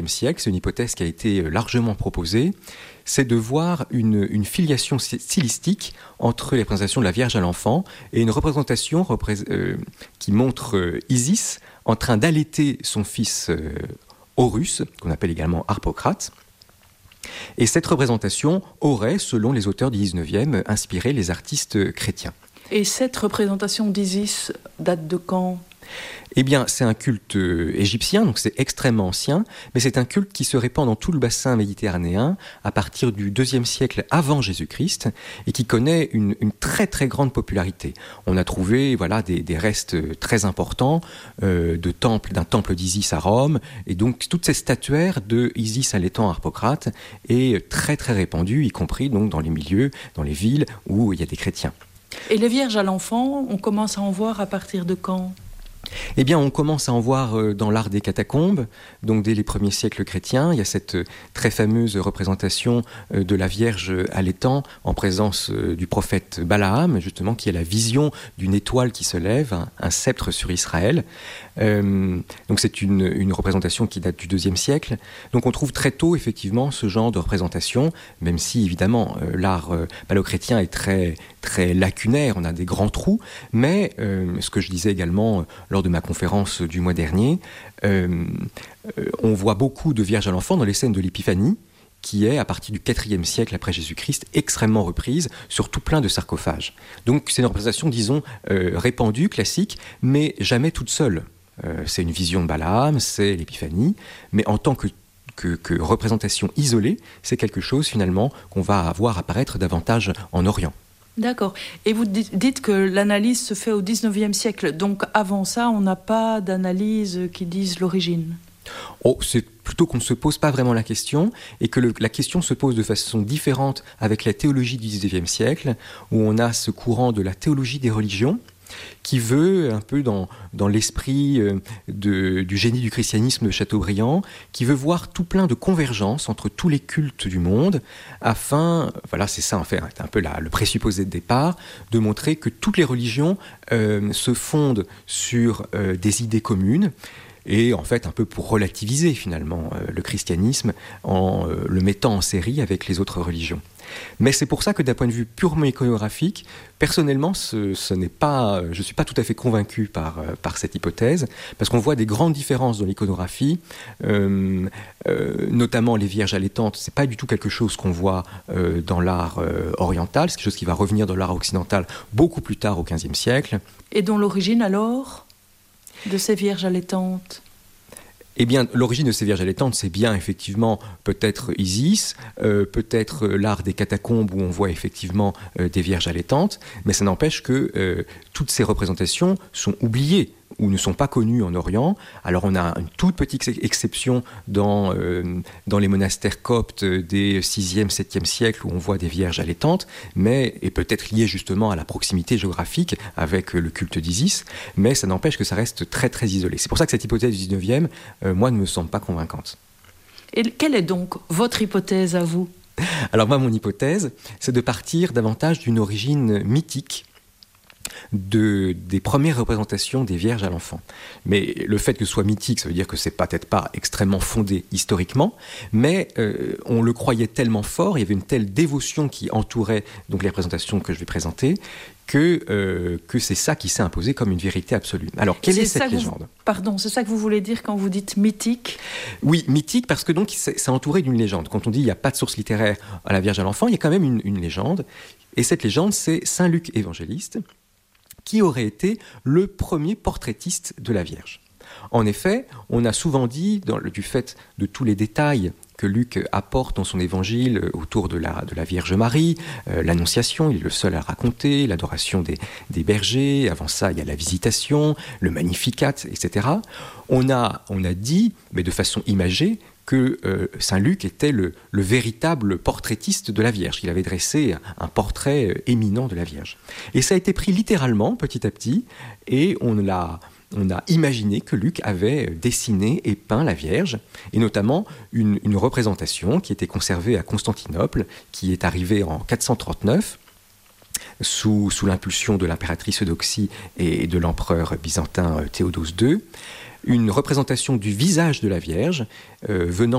siècle, c'est une hypothèse qui a été largement proposée, c'est de voir une filiation stylistique entre les représentations de la Vierge à l'enfant et une représentation qui montre Isis en train d'allaiter son fils Horus, qu'on appelle également Harpocrate. Et cette représentation aurait, selon les auteurs du XIXe, inspiré les artistes chrétiens. Et cette représentation d'Isis date de quand ? Eh bien, c'est un culte égyptien, donc c'est extrêmement ancien, mais c'est un culte qui se répand dans tout le bassin méditerranéen à partir du IIe siècle avant Jésus-Christ et qui connaît une très très grande popularité. On a trouvé des restes très importants d'un temple d'Isis à Rome, et donc toute cette statuaire de Isis allaitant Harpocrate est très très répandue, y compris donc dans les milieux, dans les villes où il y a des chrétiens. Et les Vierges à l'enfant, on commence à en voir à partir de quand ? Eh bien, on commence à en voir dans l'art des catacombes, donc dès les premiers siècles chrétiens. Il y a cette très fameuse représentation de la Vierge allaitant en présence du prophète Balaam, justement, qui a la vision d'une étoile qui se lève, un sceptre sur Israël. Donc c'est une représentation qui date du IIe siècle. Donc on trouve très tôt, effectivement, ce genre de représentation, même si, évidemment, l'art paléochrétien est très, très lacunaire, on a des grands trous, mais ce que je disais également lors de ma conférence du mois dernier, on voit beaucoup de Vierges à l'enfant dans les scènes de l'Épiphanie, qui est, à partir du IVe siècle après Jésus-Christ, extrêmement reprise sur tout plein de sarcophages. Donc c'est une représentation, disons, répandue, classique, mais jamais toute seule. C'est une vision de Balaam, c'est l'Épiphanie, mais en tant que représentation isolée, c'est quelque chose, finalement, qu'on va voir apparaître davantage en Orient. D'accord. Et vous dites que l'analyse se fait au XIXe siècle. Donc avant ça, on n'a pas d'analyse qui dise l'origine. C'est plutôt qu'on ne se pose pas vraiment la question et que la question se pose de façon différente avec la théologie du XIXe siècle, où on a ce courant de la théologie des religions qui veut, un peu dans l'esprit du génie du christianisme de Chateaubriand, qui veut voir tout plein de convergences entre tous les cultes du monde, afin, c'est ça en fait, c'est un peu le présupposé de départ, de montrer que toutes les religions se fondent sur des idées communes, et en fait un peu pour relativiser finalement le christianisme en le mettant en série avec les autres religions. Mais c'est pour ça que d'un point de vue purement iconographique, personnellement, je ne suis pas tout à fait convaincu par cette hypothèse, parce qu'on voit des grandes différences dans l'iconographie, notamment les Vierges allaitantes. C'est pas du tout quelque chose qu'on voit dans l'art oriental, c'est quelque chose qui va revenir dans l'art occidental beaucoup plus tard au XVe siècle. Et dont l'origine alors de ces Vierges allaitantes ? Eh bien, l'origine de ces Vierges allaitantes, c'est bien effectivement peut-être Isis, peut-être l'art des catacombes où on voit effectivement des Vierges allaitantes, mais ça n'empêche que toutes ces représentations sont oubliées ou ne sont pas connues en Orient. Alors on a une toute petite exception dans les monastères coptes des 6e, 7e siècles où on voit des Vierges allaitantes, mais est peut-être lié justement à la proximité géographique avec le culte d'Isis, mais ça n'empêche que ça reste très très isolé. C'est pour ça que cette hypothèse du 19e, moi, ne me semble pas convaincante. Et quelle est donc votre hypothèse à vous ? Alors moi, mon hypothèse, c'est de partir davantage d'une origine mythique des premières représentations des Vierges à l'enfant. Mais le fait que ce soit mythique, ça veut dire que c'est peut-être pas extrêmement fondé historiquement, mais on le croyait tellement fort, il y avait une telle dévotion qui entourait donc les représentations que je vais présenter, que c'est ça qui s'est imposé comme une vérité absolue. Alors, quelle est cette légende ? Pardon, c'est ça que vous voulez dire quand vous dites mythique ? Oui, mythique, parce que donc c'est entouré d'une légende. Quand on dit il n'y a pas de source littéraire à la Vierge à l'enfant, il y a quand même une légende. Et cette légende, c'est Saint Luc évangéliste, qui aurait été le premier portraitiste de la Vierge. En effet, on a souvent dit, du fait de tous les détails que Luc apporte dans son évangile autour de la Vierge Marie, l'Annonciation, il est le seul à raconter, l'adoration des bergers, avant ça il y a la Visitation, le Magnificat, etc. On a dit, mais de façon imagée, que Saint Luc était le véritable portraitiste de la Vierge. Il avait dressé un portrait éminent de la Vierge. Et ça a été pris littéralement, petit à petit, et on a imaginé que Luc avait dessiné et peint la Vierge, et notamment une représentation qui était conservée à Constantinople, qui est arrivée en 439, sous l'impulsion de l'impératrice Eudoxie et de l'empereur byzantin Théodose II. une représentation du visage de la Vierge venant